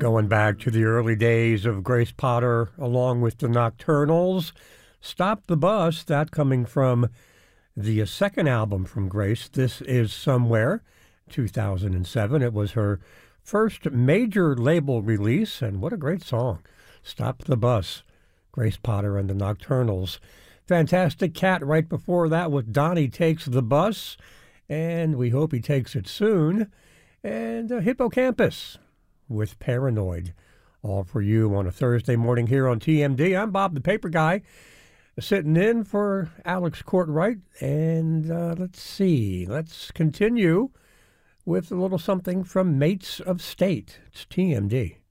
Going back to the early days of Grace Potter along with the Nocturnals. Stop the Bus, that coming from the second album from Grace, This Is Somewhere, 2007. It was her first major label release, and what a great song. Stop the Bus, Grace Potter and the Nocturnals. Fantastic Cat right before that with Donnie Takes the Bus, and we hope he takes it soon. And Hippocampus with Paranoid. All for you on a Thursday morning here on TMD. I'm Bob the Paper Guy, sitting in for Alex Courtwright. And let's continue with a little something from Mates of State. It's TMD.